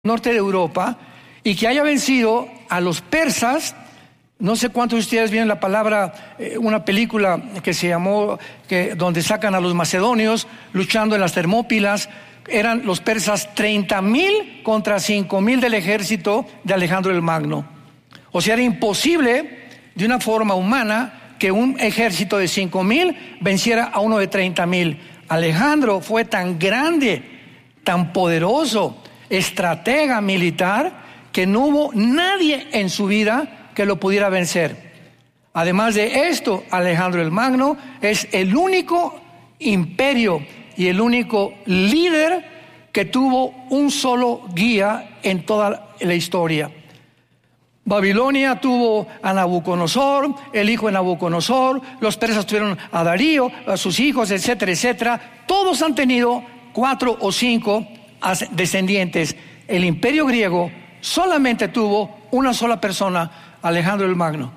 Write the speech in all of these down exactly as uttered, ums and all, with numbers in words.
norte de Europa, y que haya vencido a los persas. No sé cuántos de ustedes vieron la palabra, eh, una película que se llamó, que, donde sacan a los macedonios luchando en las Termópilas. Eran los persas treinta mil contra cinco mil del ejército de Alejandro el Magno. O sea, era imposible de una forma humana que un ejército de cinco mil venciera a uno de treinta mil. Alejandro fue tan grande, tan poderoso, estratega militar, que no hubo nadie en su vida que lo pudiera vencer. Además de esto, Alejandro el Magno es el único imperio y el único líder que tuvo un solo guía en toda la historia. Babilonia tuvo a Nabucodonosor, el hijo de Nabucodonosor, los persas tuvieron a Darío, a sus hijos, etcétera, etcétera. Todos han tenido cuatro o cinco descendientes. El imperio griego solamente tuvo una sola persona, Alejandro el Magno.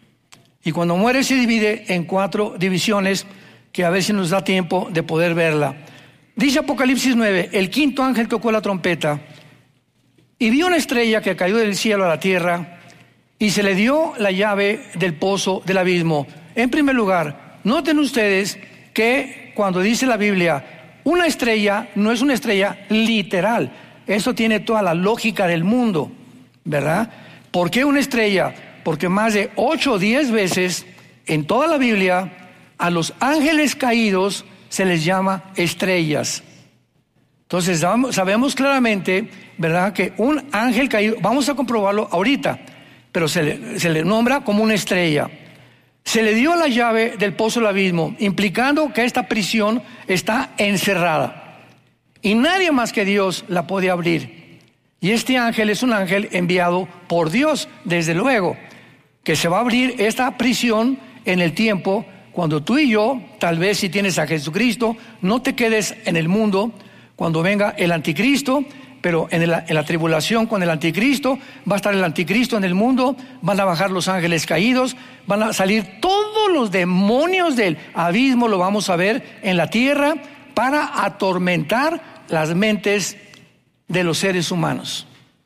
Y cuando muere se divide en cuatro divisiones, que a ver si nos da tiempo de poder verla. Dice Apocalipsis nueve, el quinto ángel tocó la trompeta y vio una estrella que cayó del cielo a la tierra, y se le dio la llave del pozo del abismo. En primer lugar, noten ustedes que cuando dice la Biblia una estrella, no es una estrella literal. Esto tiene toda la lógica del mundo, ¿verdad? ¿Por qué una estrella? Porque más de ocho o diez veces en toda la Biblia a los ángeles caídos se les llama estrellas. Entonces sabemos claramente, ¿verdad?, que un ángel caído, vamos a comprobarlo ahorita, pero se le, se le nombra como una estrella. Se le dio la llave del pozo del abismo, implicando que esta prisión está encerrada y nadie más que Dios la puede abrir. Y este ángel es un ángel enviado por Dios, desde luego, que se va a abrir esta prisión en el tiempo cuando tú y yo, tal vez si tienes a Jesucristo, no te quedes en el mundo cuando venga el anticristo, pero en, el, en la tribulación con el anticristo va a estar el anticristo en el mundo, van a bajar los ángeles caídos, van a salir todos los demonios del abismo, lo vamos a ver en la tierra, para atormentar las mentes de los seres humanos.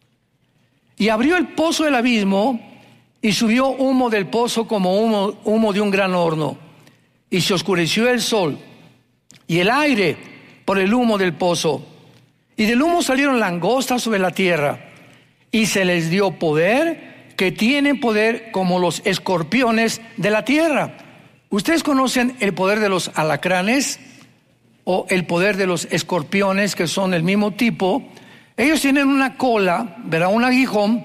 Y abrió el pozo del abismo y subió humo del pozo como humo, humo de un gran horno, y se oscureció el sol y el aire por el humo del pozo. Y del humo salieron langostas sobre la tierra, y se les dio poder, que tienen poder como los escorpiones de la tierra. ¿Ustedes conocen el poder de los alacranes o el poder de los escorpiones, que son del mismo tipo? Ellos tienen una cola, ¿verdad?, un aguijón,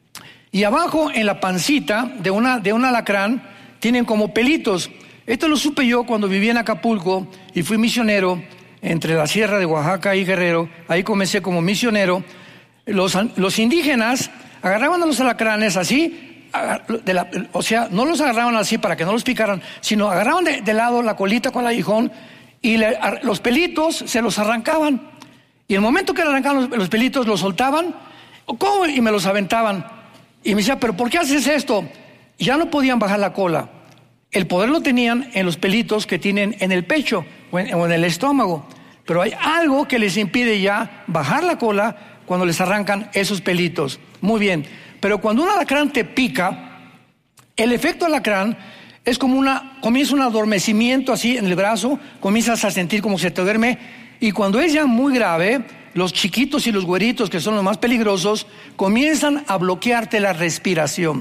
y abajo en la pancita de, una, de un alacrán tienen como pelitos. Esto lo supe yo cuando viví en Acapulco y fui misionero entre la sierra de Oaxaca y Guerrero. Ahí comencé como misionero. Los, los indígenas agarraban a los alacranes así, de la, o sea, no los agarraban así para que no los picaran, sino agarraban de, de lado la colita con el aguijón y le, a, los pelitos se los arrancaban. Y el momento que le arrancaban los, los pelitos, los soltaban, ¿cómo? Y me los aventaban. Y me decía, ¿pero por qué haces esto? Y ya no podían bajar la cola. El poder lo tenían en los pelitos que tienen en el pecho o en, o en el estómago. Pero hay algo que les impide ya bajar la cola cuando les arrancan esos pelitos. Muy bien, pero cuando un alacrán te pica, el efecto alacrán es como una, comienza un adormecimiento así en el brazo, comienzas a sentir como se te duerme, y cuando es ya muy grave, los chiquitos y los güeritos, que son los más peligrosos, comienzan a bloquearte la respiración.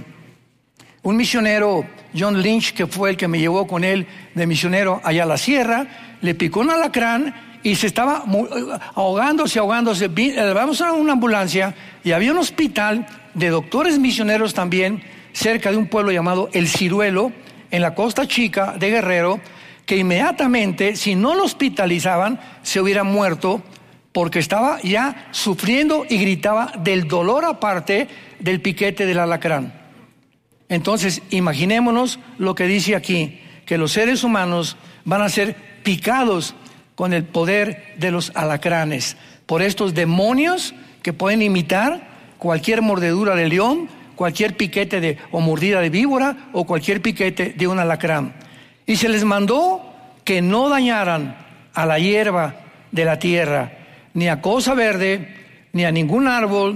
Un misionero, John Lynch, que fue el que me llevó con él de misionero allá a la sierra, le picó un alacrán y se estaba ahogándose, ahogándose. Vamos a una ambulancia y había un hospital de doctores misioneros también cerca de un pueblo llamado El Ciruelo, en la Costa Chica de Guerrero, que inmediatamente, si no lo hospitalizaban, se hubiera muerto porque estaba ya sufriendo y gritaba del dolor aparte del piquete del alacrán. Entonces, imaginémonos lo que dice aquí, que los seres humanos van a ser picados con el poder de los alacranes, por estos demonios que pueden imitar cualquier mordedura de león, cualquier piquete de, o mordida de víbora, o cualquier piquete de un alacrán. Y se les mandó que no dañaran a la hierba de la tierra, ni a cosa verde, ni a ningún árbol